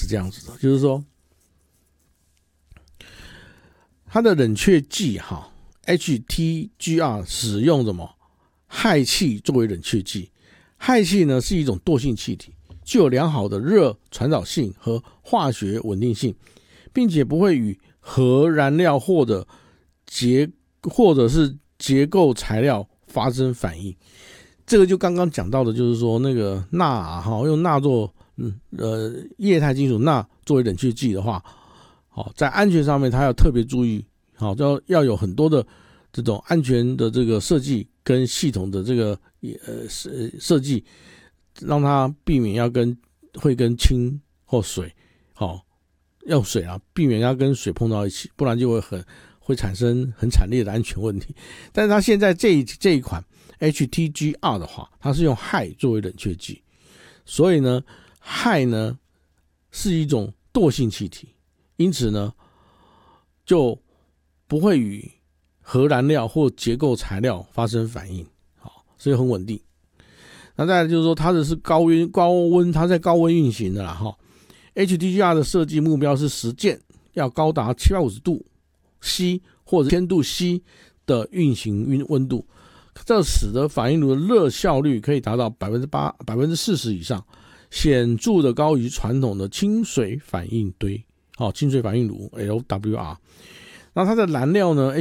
是这样子的，就是说它的冷却剂HTGR 使用什么氦气作为冷却剂。氦气呢是一种惰性气体，具有良好的热传导性和化学稳定性，并且不会与核燃料或者是结构材料发生反应。这个就刚刚讲到的，就是说那个钠用钠做液态金属钠作为冷却剂的话，在安全上面它要特别注意，要有很多的这种安全的这个设计跟系统的这个设计，让它避免会跟氢或水要水啊，避免要跟水碰到一起，不然就会产生很惨烈的安全问题。但是它现在这一款 HTGR 的话，它是用氦作为冷却剂，所以呢氦呢是一种惰性气体，因此呢就不会与核燃料或结构材料发生反应，所以很稳定。那再来就是说它的是高温，它在高温运行的啦HTGR 的设计目标是实践要高达750度 C 或者1000度 C 的运行温度，这使得反应炉的热效率可以达到 40% 以上，显著的高于传统的清水反应堆清水反应炉 LWR。 那它的燃料呢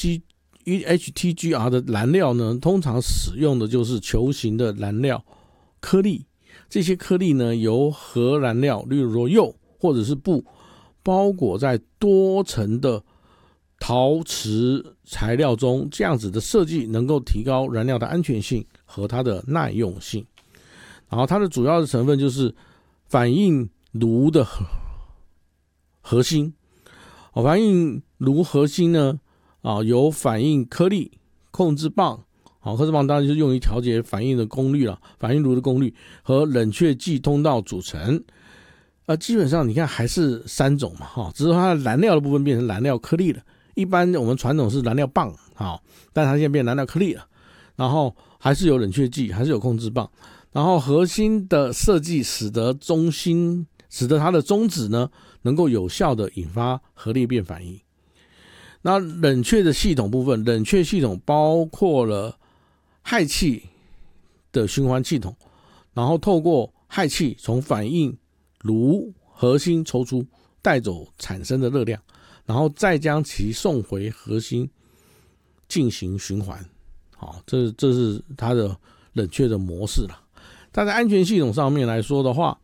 HTGR 的燃料呢，通常使用的就是球形的燃料颗粒，这些颗粒呢由核燃料例如说铀或者是钚包裹在多层的陶瓷材料中，这样子的设计能够提高燃料的安全性和它的耐用性。然后它的主要的成分就是反应炉的核心，反应炉核心呢由反应颗粒、控制棒，控制棒当然就是用于调节反应的功率了，反应炉的功率和冷却剂通道组成。基本上你看还是3种嘛，只是它的燃料的部分变成燃料颗粒了。一般我们传统是燃料棒，但它现在变燃料颗粒了，然后还是有冷却剂，还是有控制棒，然后核心的设计使得它的中子呢能够有效的引发核裂变反应。那冷却的系统部分，冷却系统包括了氦气的循环系统，然后透过氦气从反应炉核心抽出，带走产生的热量，然后再将其送回核心进行循环。这是它的冷却的模式了。它在安全系统上面来说的话，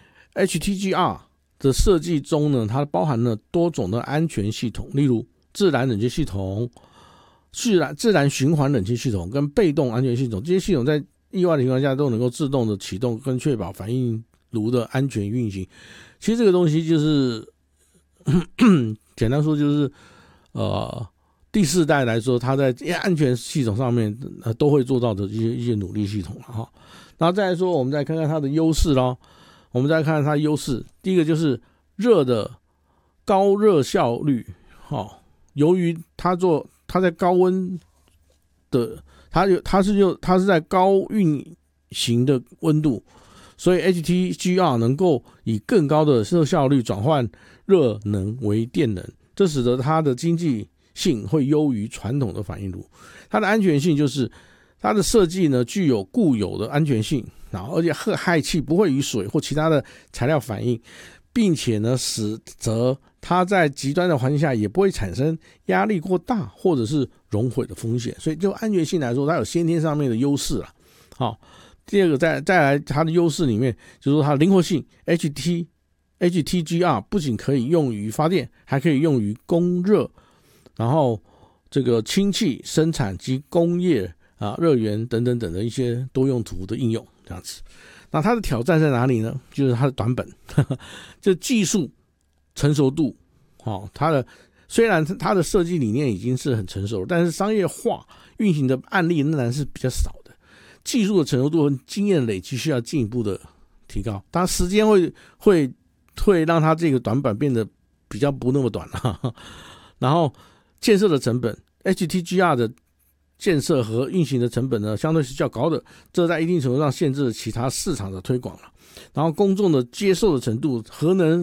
HTGR 的设计中呢，它包含了多种的安全系统，例如自然冷却系统、自然循环冷却系统跟被动安全系统，这些系统在意外的情况下都能够自动的启动跟确保反应炉的安全运行。其实这个东西就是简单说就是第4代来说，它在安全系统上面都会做到的一些努力系统了然后再来说，我们再看看它的优势咯。我们再看看它的优势，第一个就是高热效率由于它在高温的，它是在高运行的温度，所以 HTGR 能够以更高的热效率转换热能为电能，这使得它的经济性会优于传统的反应炉。它的安全性就是它的设计呢具有固有的安全性，而且氦气不会与水或其他的材料反应，并且呢使得它在极端的环境下也不会产生压力过大或者是熔毁的风险，所以就安全性来说，它有先天上面的优势了。第二个再来它的优势里面就是说它的灵活性， HTGR 不仅可以用于发电，还可以用于供热，然后这个氢气生产及工业热源等等等的一些多用途的应用这样子。那它的挑战在哪里呢？就是它的短本就技术成熟度虽然它的设计理念已经是很成熟了，但是商业化运行的案例仍然是比较少的，技术的成熟度和经验累积需要进一步的提高，当然时间会让它这个短板变得比较不那么短然后建设的成本， HTGR 的建设和运行的成本呢相对是较高的，这在一定程度上限制了其他市场的推广了。然后公众的接受的程度，核能